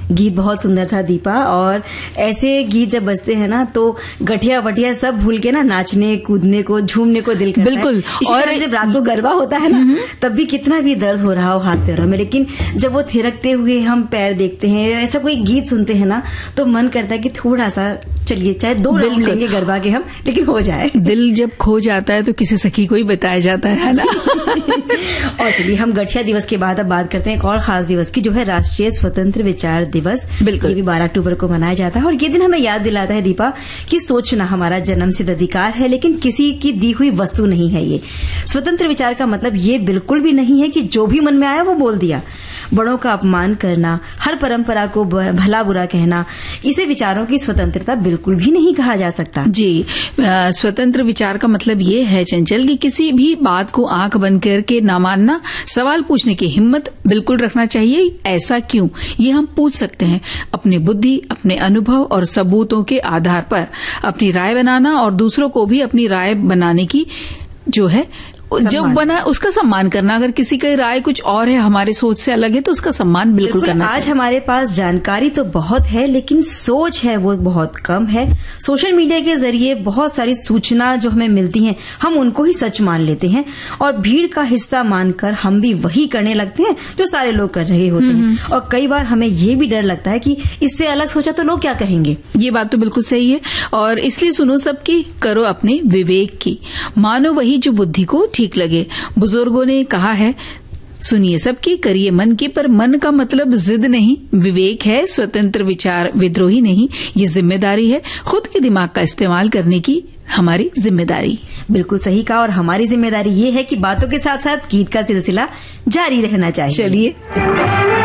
गीत बहुत सुंदर था दीपा, और ऐसे गीत जब बजते हैं ना तो गठिया वठिया सब भूल के ना नाचने कूदने को झूमने को दिल करता बिल्कुल। है। और जब रात को गरबा होता है ना तब भी कितना भी दर्द हो रहा हो हाथ पैरों में, लेकिन जब वो थिरकते हुए हम पैर देखते हैं, ऐसा कोई गीत सुनते हैं ना तो मन करता है कि थोड़ा सा चलिए चाहे 2 राउंड लेंगे गरबा के हम, लेकिन हो जाए। दिल जब खो जाता है तो किसी सखी को ही बताया जाता है ना। और चलिए हम गठिया दिवस के बाद अब बात करते हैं एक और खास दिवस की, जो है राष्ट्रीय स्वतंत्र विचार दिवस। बिल्कुल। ये भी 12 अक्टूबर को मनाया जाता है, और ये दिन हमें याद दिलाता है दीपा कि सोचना हमारा जन्मसिद्ध अधिकार है, लेकिन किसी की दी हुई वस्तु नहीं है। ये स्वतंत्र विचार का मतलब ये बिल्कुल भी नहीं है कि जो भी मन में आया वो बोल दिया। बड़ों का अपमान करना, हर परंपरा को भला बुरा कहना, इसे विचारों की स्वतंत्रता बिल्कुल भी नहीं कहा जा सकता। जी, स्वतंत्र विचार का मतलब ये है चंचल कि किसी भी बात को आंख बंद करके ना मानना, सवाल पूछने की हिम्मत बिल्कुल रखना चाहिए। ऐसा क्यों, ये हम पूछ सकते हैं। अपनी बुद्धि, अपने अनुभव और सबूतों के आधार पर अपनी राय बनाना, और दूसरों को भी अपनी राय बनाने की जो है जो बना उसका सम्मान करना। अगर किसी की राय कुछ और है, हमारे सोच से अलग है, तो उसका सम्मान बिल्कुल करना चाहिए। आज हमारे पास जानकारी तो बहुत है, लेकिन सोच है वो बहुत कम है। सोशल मीडिया के जरिए बहुत सारी सूचना जो हमें मिलती हैं, हम उनको ही सच मान लेते हैं, और भीड़ का हिस्सा मानकर हम भी वही करने लगते हैं जो सारे लोग कर रहे होते हैं। और कई बार हमें ये भी डर लगता है कि इससे अलग सोचा तो लोग क्या कहेंगे। ये बात तो बिल्कुल सही है, और इसलिए सुनो सबकी, करो अपने विवेक की, मानो वही जो बुद्धि को ठीक लगे। बुजुर्गों ने कहा है, सुनिए सबकी, करिए मन की, पर मन का मतलब जिद नहीं, विवेक है। स्वतंत्र विचार विद्रोही नहीं, ये जिम्मेदारी है। खुद के दिमाग का इस्तेमाल करने की हमारी जिम्मेदारी। बिल्कुल सही कहा, और हमारी जिम्मेदारी ये है कि बातों के साथ साथ गीत का सिलसिला जारी रहना चाहिए। चलिए।